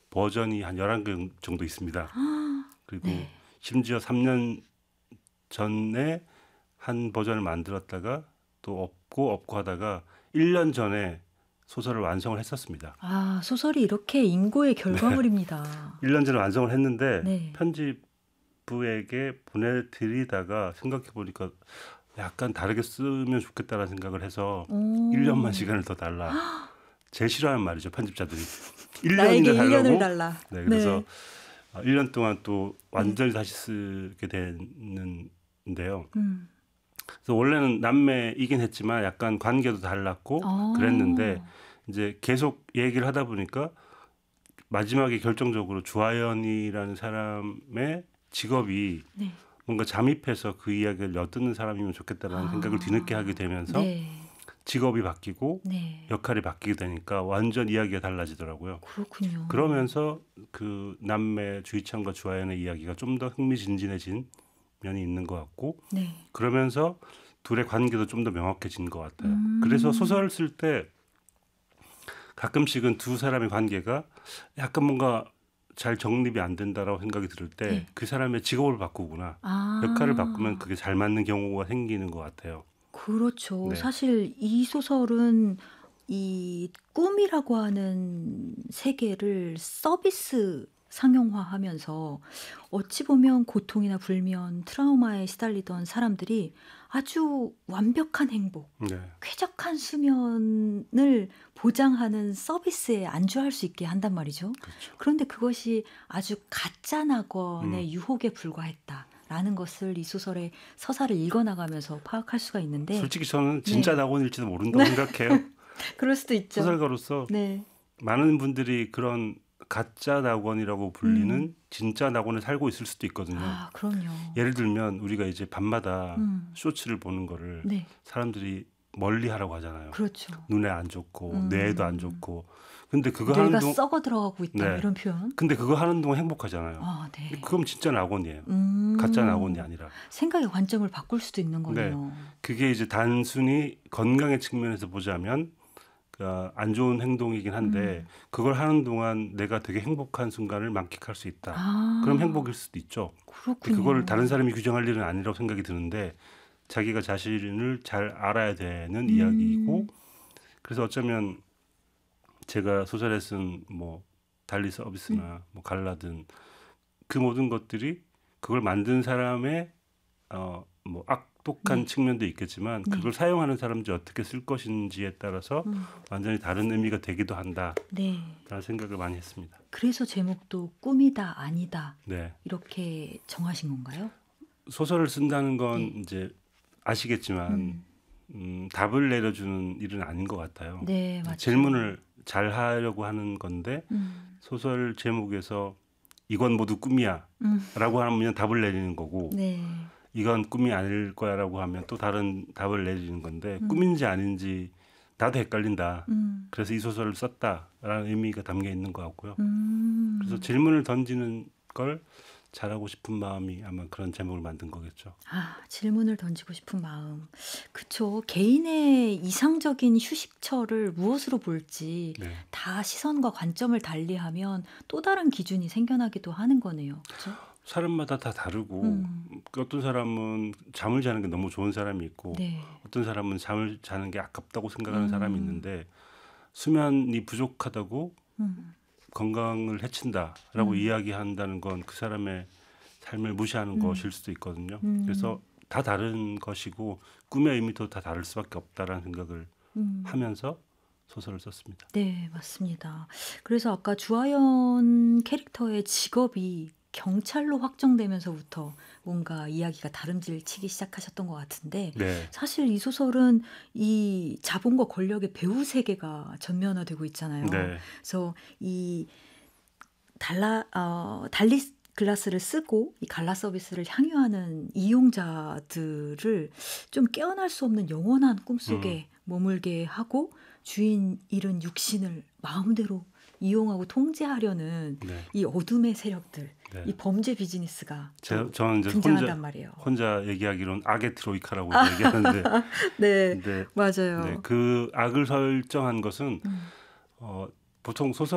버전이 한 11개 정도 있습니다. 그리고 네. 심지어 3년 전에 한 버전을 만들었다가 또 없고 하다가 1년 전에 소설을 완성을 했었습니다. 아, 소설이 이렇게 인고의 결과물입니다. 1년 전에 완성을 했는데 네. 편집부에게 보내드리다가 생각해보니까 약간 다르게 쓰면 좋겠다라는 생각을 해서 오. 1년만 시간을 더 달라. 제일 싫어하는 말이죠, 편집자들이. 나에게 1년이나 1년을 달라고. 달라. 네, 그래서 네. 1년 동안 또 완전히 다시 쓰게 됐는데요. 그래서 원래는 남매이긴 했지만 약간 관계도 달랐고 그랬는데 이제 계속 얘기를 하다 보니까 마지막에 결정적으로 주하연이라는 사람의 직업이 네. 뭔가 잠입해서 그 이야기를 엿듣는 사람이면 좋겠다라는 생각을 뒤늦게 하게 되면서 네. 직업이 바뀌고 네. 역할이 바뀌게 되니까 완전 이야기가 달라지더라고요. 그렇군요. 그러면서 그 남매 주희창과 주하연의 이야기가 좀 더 흥미진진해진 면이 있는 것 같고 네. 그러면서 둘의 관계도 좀 더 명확해진 것 같아요. 그래서 소설을 쓸 때 가끔씩은 두 사람의 관계가 약간 뭔가 잘 정립이 안 된다라고 생각이 들을 때 그 사람의 직업을 바꾸거나 역할을 바꾸면 그게 잘 맞는 경우가 생기는 것 같아요. 그렇죠. 네. 사실 이 소설은 이 꿈이라고 하는 세계를 서비스 상용화하면서 어찌 보면 고통이나 불면, 트라우마에 시달리던 사람들이 아주 완벽한 행복, 네. 쾌적한 수면을 보장하는 서비스에 안주할 수 있게 한단 말이죠. 그렇죠. 그런데 그것이 아주 가짜 낙원의 유혹에 불과했다라는 것을 이 소설의 서사를 읽어나가면서 파악할 수가 있는데 솔직히 저는 진짜 낙원일지도 모른다고 생각해요. 그럴 수도 있죠. 소설가로서 네. 많은 분들이 그런 가짜 낙원이라고 불리는 진짜 낙원에 살고 있을 수도 있거든요. 아, 그럼요. 예를 들면 우리가 이제 밤마다 쇼츠를 보는 거를 네. 사람들이 멀리 하라고 하잖아요. 그렇죠. 눈에 안 좋고 뇌에도 안 좋고. 근데 그거 뇌가 하는 동안 썩어 들어가고 있다 네. 이런 표현. 근데 그거 하는 동안 행복하잖아요. 아, 네. 그건 진짜 낙원이에요. 가짜 낙원이 아니라. 생각의 관점을 바꿀 수도 있는 네. 거네요. 그게 이제 단순히 건강의 측면에서 보자면 안 좋은 행동이긴 한데 그걸 하는 동안 내가 되게 행복한 순간을 만끽할 수 있다. 아, 그럼 행복일 수도 있죠. 그렇군요. 그걸 다른 사람이 규정할 일은 아니라고 생각이 드는데 자기가 자신을 잘 알아야 되는 이야기이고 그래서 어쩌면 제가 소설에 쓴 뭐 달리 서비스나 뭐 갈라든 그 모든 것들이 그걸 만든 사람의 뭐 악독한 측면도 있겠지만 그걸 사용하는 사람들이 어떻게 쓸 것인지에 따라서 완전히 다른 의미가 되기도 한다라는 네. 생각을 많이 했습니다. 그래서 제목도 꿈이다 아니다 네. 이렇게 정하신 건가요? 소설을 쓴다는 건 이제 아시겠지만 답을 내려주는 일은 아닌 것 같아요. 네, 맞죠. 질문을 잘 하려고 하는 건데 소설 제목에서 이건 모두 꿈이야 라고 하면 답을 내리는 거고 네. 이건 꿈이 아닐 거야 라고 하면 또 다른 답을 내리는 건데 꿈인지 아닌지 나도 헷갈린다. 그래서 이 소설을 썼다라는 의미가 담겨 있는 것 같고요. 그래서 질문을 던지는 걸 잘하고 싶은 마음이 아마 그런 제목을 만든 거겠죠. 아, 질문을 던지고 싶은 마음. 그쵸. 개인의 이상적인 휴식처를 무엇으로 볼지 네. 다 시선과 관점을 달리하면 또 다른 기준이 생겨나기도 하는 거네요. 그렇죠? 사람마다 다 다르고 어떤 사람은 잠을 자는 게 너무 좋은 사람이 있고 네. 어떤 사람은 잠을 자는 게 아깝다고 생각하는 사람이 있는데 수면이 부족하다고 건강을 해친다라고 이야기한다는 건 그 사람의 삶을 무시하는 것일 수도 있거든요. 그래서 다 다른 것이고 꿈의 의미도 다 다를 수밖에 없다라는 생각을 하면서 소설을 썼습니다. 네, 맞습니다. 그래서 아까 주하연 캐릭터의 직업이 경찰로 확정되면서부터 뭔가 이야기가 다름질 치기 시작하셨던 것 같은데 네. 사실 이 소설은 이 자본과 권력의 배후 세계가 전면화되고 있잖아요. 네. 그래서 이 달리 글라스를 쓰고 이 갈라 서비스를 향유하는 이용자들을 좀 깨어날 수 없는 영원한 꿈속에 머물게 하고 주인 잃은 육신을 마음대로 이용하고 통제하려는 네. 이 어둠의 세력들, 네. 이 범죄 비즈니스가 또 저는 이제 등장한단 말이에요. 혼자 얘기하기로는 악의 트로이카라고 얘기하는데 네, 근데 맞아요. 네, 그 악을 설정한 것은 보통 소설